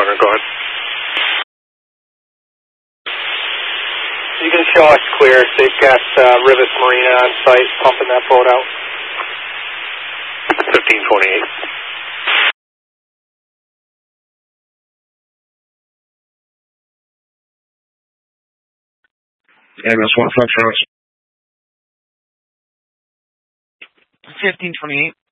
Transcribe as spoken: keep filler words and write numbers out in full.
Runner, go ahead. You can show us clear. They've got uh, Rivets Marina on site pumping that boat out. fifteen twenty-eight. M S one Flex Routes. fifteen twenty-eight.